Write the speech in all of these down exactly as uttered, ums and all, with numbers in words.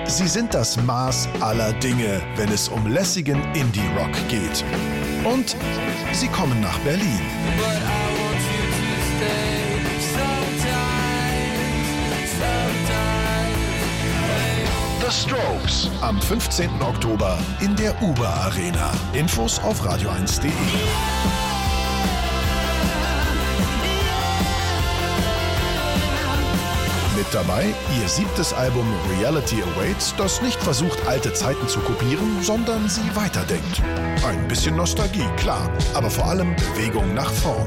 Sie sind das Maß aller Dinge, wenn es um lässigen Indie-Rock geht. Und sie kommen nach Berlin. The Strokes am fünfzehnten Oktober in der Uber Arena. Infos auf radio eins punkt de. Mit dabei ihr siebtes Album Reality Awaits, das nicht versucht, alte Zeiten zu kopieren, sondern sie weiterdenkt. Ein bisschen Nostalgie, klar, aber vor allem Bewegung nach vorn.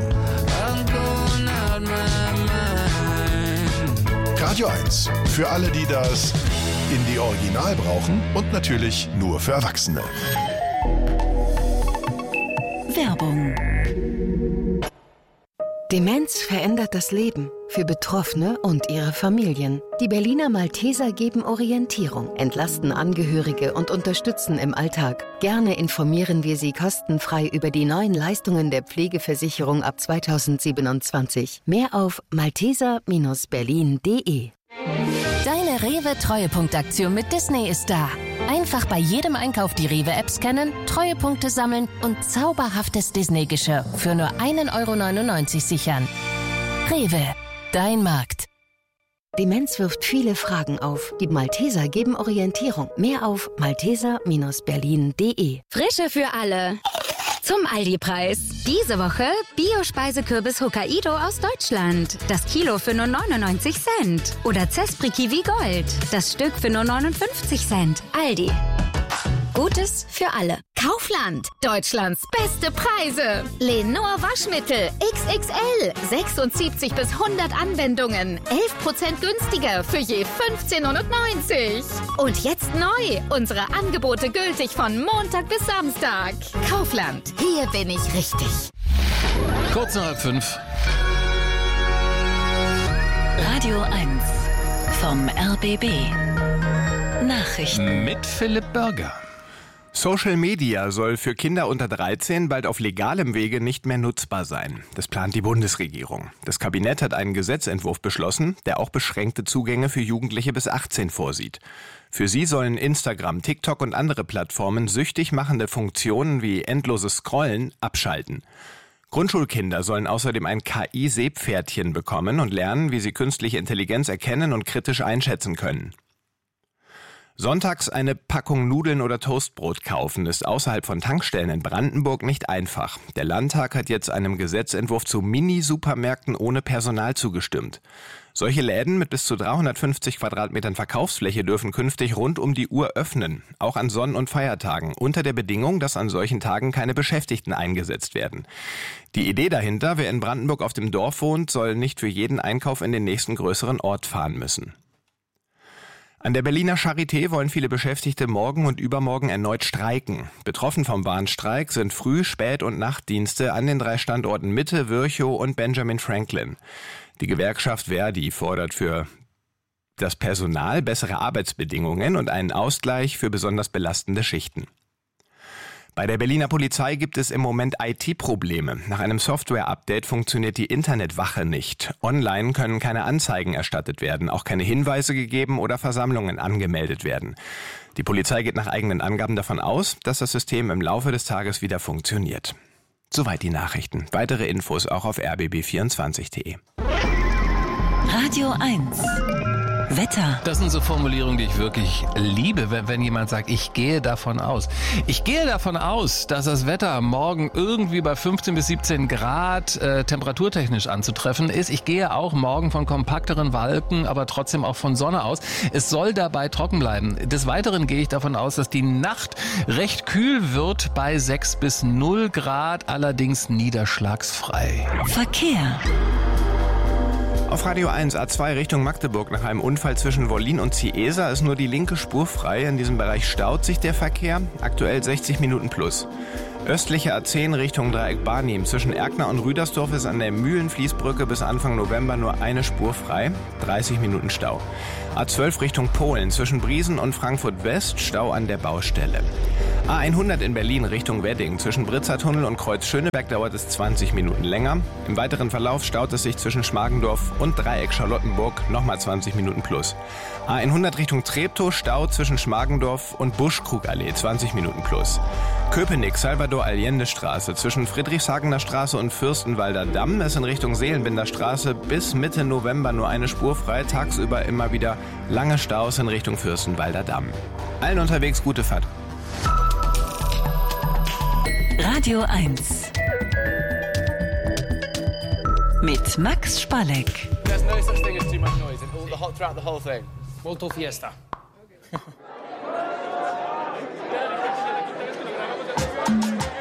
Radio eins, für alle, die das Indie-Original brauchen und natürlich nur für Erwachsene. Werbung. Demenz verändert das Leben für Betroffene und ihre Familien. Die Berliner Malteser geben Orientierung, entlasten Angehörige und unterstützen im Alltag. Gerne informieren wir Sie kostenfrei über die neuen Leistungen der Pflegeversicherung ab zweitausendsiebenundzwanzig. Mehr auf malteser Bindestrich berlin punkt de. Deine Rewe-Treuepunktaktion mit Disney ist da. Einfach bei jedem Einkauf die Rewe-App scannen, Treuepunkte sammeln und zauberhaftes Disney-Geschirr für nur ein Euro neunundneunzig sichern. Rewe, dein Markt. Demenz wirft viele Fragen auf. Die Malteser geben Orientierung. Mehr auf malteser Bindestrich berlin punkt de. Frische für alle. Zum Aldi-Preis. Diese Woche Bio-Speisekürbis Hokkaido aus Deutschland. Das Kilo für nur neunundneunzig Cent. Oder Zespri Kiwi Gold. Das Stück für nur neunundfünfzig Cent. Aldi. Gutes für alle. Kaufland. Deutschlands beste Preise. Lenor Waschmittel. X X L. sechsundsiebzig bis hundert Anwendungen. elf Prozent günstiger für je fünfzehn neunundneunzig. Und jetzt neu. Unsere Angebote gültig von Montag bis Samstag. Kaufland. Hier bin ich richtig. Kurz nach halb fünf. Radio eins vom R B B. Nachrichten. Mit Philipp Börger. Social Media soll für Kinder unter dreizehn bald auf legalem Wege nicht mehr nutzbar sein. Das plant die Bundesregierung. Das Kabinett hat einen Gesetzentwurf beschlossen, der auch beschränkte Zugänge für Jugendliche bis achtzehn vorsieht. Für sie sollen Instagram, TikTok und andere Plattformen süchtig machende Funktionen wie endloses Scrollen abschalten. Grundschulkinder sollen außerdem ein K I-Seepferdchen bekommen und lernen, wie sie künstliche Intelligenz erkennen und kritisch einschätzen können. Sonntags eine Packung Nudeln oder Toastbrot kaufen ist außerhalb von Tankstellen in Brandenburg nicht einfach. Der Landtag hat jetzt einem Gesetzentwurf zu Mini-Supermärkten ohne Personal zugestimmt. Solche Läden mit bis zu dreihundertfünfzig Quadratmetern Verkaufsfläche dürfen künftig rund um die Uhr öffnen, auch an Sonn- und Feiertagen, unter der Bedingung, dass an solchen Tagen keine Beschäftigten eingesetzt werden. Die Idee dahinter, wer in Brandenburg auf dem Dorf wohnt, soll nicht für jeden Einkauf in den nächsten größeren Ort fahren müssen. An der Berliner Charité wollen viele Beschäftigte morgen und übermorgen erneut streiken. Betroffen vom Warnstreik sind Früh-, Spät- und Nachtdienste an den drei Standorten Mitte, Virchow und Benjamin Franklin. Die Gewerkschaft Verdi fordert für das Personal bessere Arbeitsbedingungen und einen Ausgleich für besonders belastende Schichten. Bei der Berliner Polizei gibt es im Moment I T-Probleme. Nach einem Software-Update funktioniert die Internetwache nicht. Online können keine Anzeigen erstattet werden, auch keine Hinweise gegeben oder Versammlungen angemeldet werden. Die Polizei geht nach eigenen Angaben davon aus, dass das System im Laufe des Tages wieder funktioniert. Soweit die Nachrichten. Weitere Infos auch auf r b b vierundzwanzig punkt de. Radio eins. Wetter. Das sind so Formulierungen, die ich wirklich liebe, wenn, wenn jemand sagt, ich gehe davon aus. Ich gehe davon aus, dass das Wetter morgen irgendwie bei fünfzehn bis siebzehn Grad äh, temperaturtechnisch anzutreffen ist. Ich gehe auch morgen von kompakteren Wolken, aber trotzdem auch von Sonne aus. Es soll dabei trocken bleiben. Des Weiteren gehe ich davon aus, dass die Nacht recht kühl wird bei sechs bis null Grad, allerdings niederschlagsfrei. Verkehr. Auf Radio eins A zwei Richtung Magdeburg nach einem Unfall zwischen Wollin und Ciesa ist nur die linke Spur frei. In diesem Bereich staut sich der Verkehr, aktuell sechzig Minuten plus. Östliche A zehn Richtung Dreieck Barnim zwischen Erkner und Rüdersdorf ist an der Mühlenfließbrücke bis Anfang November nur eine Spur frei, dreißig Minuten Stau. A zwölf Richtung Polen zwischen Briesen und Frankfurt West Stau an der Baustelle. A hundert in Berlin Richtung Wedding. Zwischen Britzertunnel und Kreuz Schöneberg dauert es zwanzig Minuten länger. Im weiteren Verlauf staut es sich zwischen Schmargendorf und Dreieck Charlottenburg nochmal zwanzig Minuten plus. A hundert Richtung Treptow, Stau zwischen Schmargendorf und Buschkrugallee, zwanzig Minuten plus. Köpenick, Salvador-Allende-Straße. Zwischen Friedrichshagener Straße und Fürstenwalder Damm ist in Richtung Seelenbinder Straße bis Mitte November nur eine Spur frei. Tagsüber immer wieder lange Staus in Richtung Fürstenwalder Damm. Allen unterwegs gute Fahrt. Radio eins mit Max Spalleck. There's no such thing as too much noise in all the whole, throughout the whole thing. Molto fiesta.